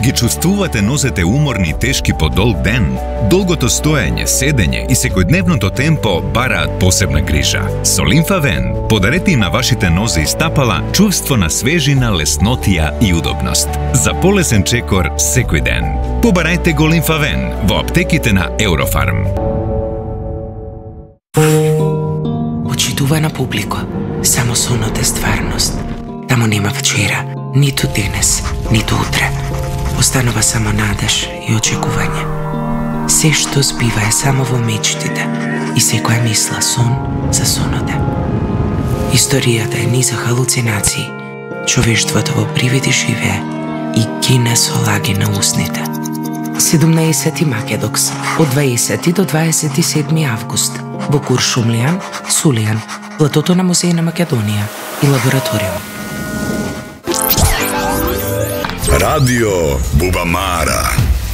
Ги чувствувате нозете уморни и тешки по долг ден? Долгото стоење, седење и секојдневното темпо бараат посебна грижа. Со Лимфавен подарете на вашите нозе и стапала чувство на свежина, леснотија и удобност. За полесен чекор секој ден. Побарајте го Лимфавен во аптеките на Еврофарм. Почитувана публика, само сонот е стварност. Тамо нема вчера, ниту денес, ниту утре. Останува само надеж и очекување. Се што збива е само во мечтите и секоја мисла сон за сонот е. Историјата е низа халуцинации. Човештвото во привиди живее и гине со лаги на усните. 17 Македокс од 20 до 27 август во Куршумлијан, Сулијан, платото на Музеј на Македонија и лабораториум. Радио Бубамара.